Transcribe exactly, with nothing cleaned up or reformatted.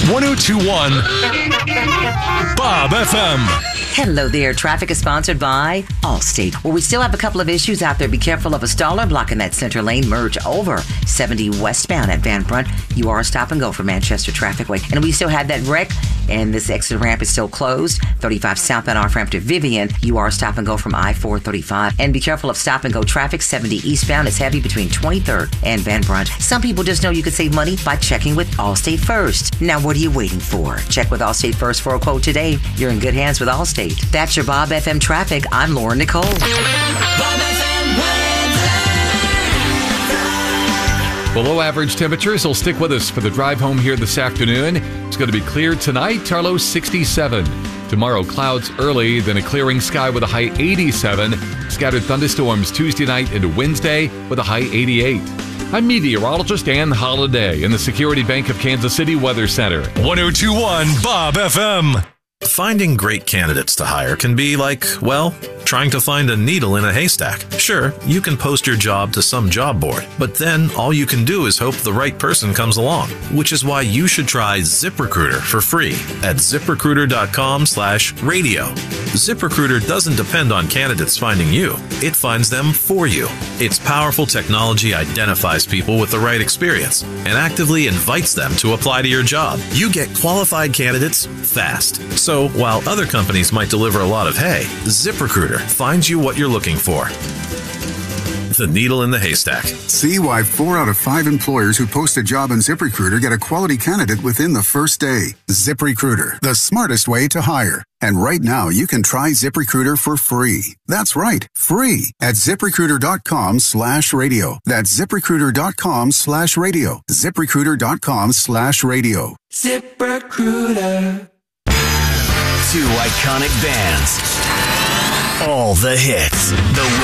one oh two point one Bob F M. Hello there. Traffic is sponsored by Allstate. Well, we still have a couple of issues out there. Be careful of a staller blocking that center lane. Merge over seventy westbound at Van Brunt. You are a stop and go for Manchester Trafficway. And we still have that wreck, and this exit ramp is still closed. thirty-five southbound off ramp to Vivian. You are a stop and go from I four thirty-five. And be careful of stop and go traffic. seventy eastbound is heavy between twenty-third and Van Brunt. Some people just know you can save money by checking with Allstate first. Now, what are you waiting for? Check with Allstate first for a quote today. You're in good hands with Allstate. That's your Bob F M traffic. I'm Lauren Nicole. Bob F M weather. Below average temperatures will stick with us for the drive home here this afternoon. It's going to be clear tonight, our low sixty-seven. Tomorrow, clouds early, then a clearing sky with a high eighty-seven. Scattered thunderstorms Tuesday night into Wednesday with a high eighty-eight. I'm meteorologist Ann Holiday in the Security Bank of Kansas City Weather Center. one oh two point one Bob F M. Finding great candidates to hire can be like, well, trying to find a needle in a haystack. Sure, you can post your job to some job board, but then all you can do is hope the right person comes along, which is why you should try ZipRecruiter for free at ZipRecruiter.com slash radio. ZipRecruiter doesn't depend on candidates finding you. It finds them for you. Its powerful technology identifies people with the right experience and actively invites them to apply to your job. You get qualified candidates fast. So while other companies might deliver a lot of hay, ZipRecruiter finds you what you're looking for. The needle in the haystack. See why four out of five employers who post a job on ZipRecruiter get a quality candidate within the first day. ZipRecruiter, the smartest way to hire. And right now, you can try ZipRecruiter for free. That's right, free at ZipRecruiter.com slash radio. That's ZipRecruiter.com slash radio. ZipRecruiter.com slash radio. ZipRecruiter. Two iconic bands. All the hits. The